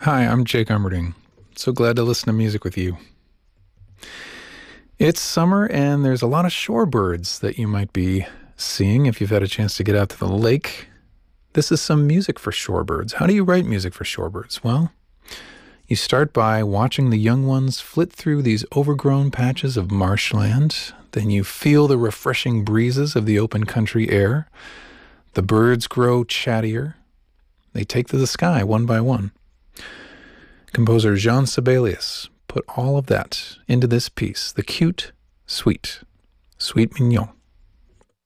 Hi, I'm Jake Armerding. So glad to listen to music with you. It's summer and there's a lot of shorebirds that you might be seeing if you've had a chance to get out to the lake. This is some music for shorebirds. How do you write music for shorebirds? Well, you start by watching the young ones flit through these overgrown patches of marshland. Then you feel the refreshing breezes of the open country air. The birds grow chattier. They take to the sky one by one. Composer Jean Sibelius put all of that into this piece, the cute, sweet, sweet mignon.